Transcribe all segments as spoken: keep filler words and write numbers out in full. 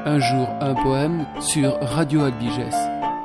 Un jour, un poème sur Radio Albiges.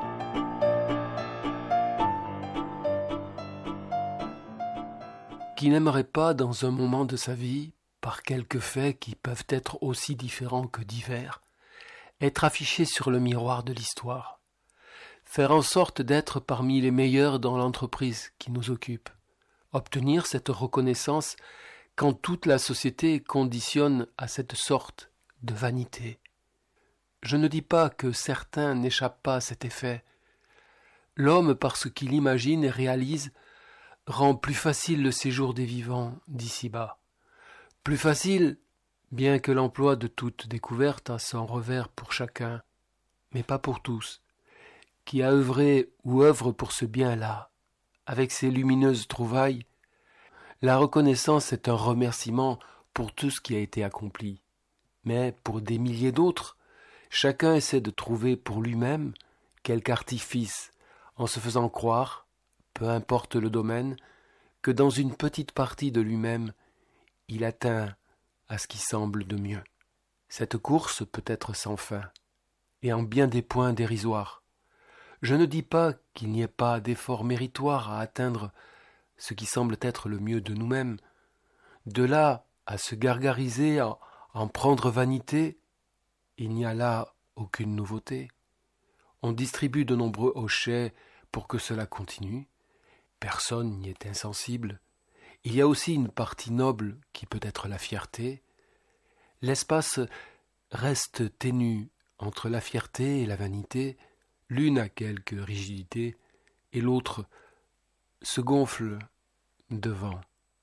Qui n'aimerait pas, dans un moment de sa vie, par quelques faits qui peuvent être aussi différents que divers, être affiché sur le miroir de l'histoire, faire en sorte d'être parmi les meilleurs dans l'entreprise qui nous occupe, obtenir cette reconnaissance quand toute la société conditionne à cette sorte de vanité. Je ne dis pas que certains n'échappent pas à cet effet. L'homme, par ce qu'il imagine et réalise, rend plus facile le séjour des vivants d'ici-bas. Plus facile, bien que l'emploi de toute découverte a son revers pour chacun, mais pas pour tous, qui a œuvré ou œuvre pour ce bien-là, avec ses lumineuses trouvailles. La reconnaissance est un remerciement pour tout ce qui a été accompli. Mais pour des milliers d'autres, chacun essaie de trouver pour lui-même quelque artifice en se faisant croire, peu importe le domaine, que dans une petite partie de lui-même, il atteint à ce qui semble de mieux. Cette course peut être sans fin, et en bien des points dérisoires. Je ne dis pas qu'il n'y ait pas d'effort méritoire à atteindre ce qui semble être le mieux de nous-mêmes. De là à se gargariser, à en prendre vanité, il n'y a là aucune nouveauté. On distribue de nombreux hochets pour que cela continue. Personne n'y est insensible. Il y a aussi une partie noble qui peut être la fierté. L'espace reste ténu entre la fierté et la vanité, l'une a quelque rigidité et l'autre se gonfle devant.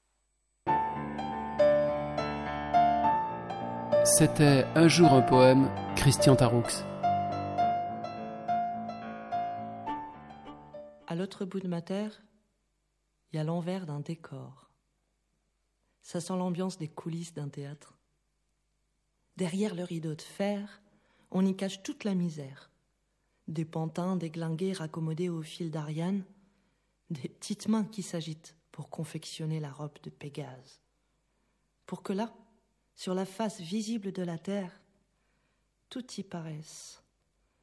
C'était Un jour un poème, Christian Taroux. À l'autre bout de ma terre, il y a l'envers d'un décor. Ça sent l'ambiance des coulisses d'un théâtre. Derrière le rideau de fer, on y cache toute la misère. Des pantins déglingués raccommodés au fil d'Ariane, des petites mains qui s'agitent pour confectionner la robe de Pégase. Pour que là, sur la face visible de la terre, tout y paraisse